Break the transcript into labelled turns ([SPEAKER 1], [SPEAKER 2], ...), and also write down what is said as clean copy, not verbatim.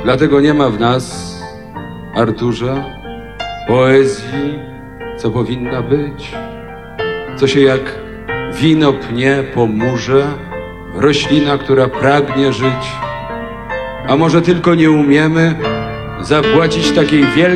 [SPEAKER 1] Dlatego nie ma w nas, Arturze, poezji, co powinna być, co się jak wino pnie po murze, roślina, która pragnie żyć, a może tylko nie umiemy zapłacić takiej wielkiej